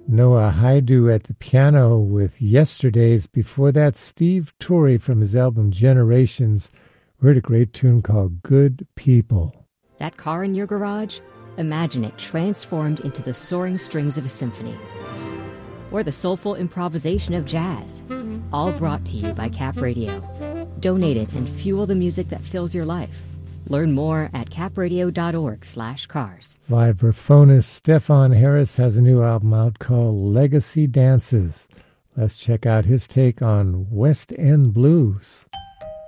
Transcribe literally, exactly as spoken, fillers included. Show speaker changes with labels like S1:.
S1: Noah Haidu at the piano with Yesterdays. Before that, Steve Torrey from his album Generations. We heard a great tune called Good People.
S2: That car in your garage? Imagine it transformed into the soaring strings of a symphony. Or the soulful improvisation of jazz. All brought to you by Cap Radio. Donate it and fuel the music that fills your life. Learn more at capradio.org slash cars.
S1: Vibraphonist Stefan Harris has a new album out called Legacy Dances. Let's check out his take on West End Blues.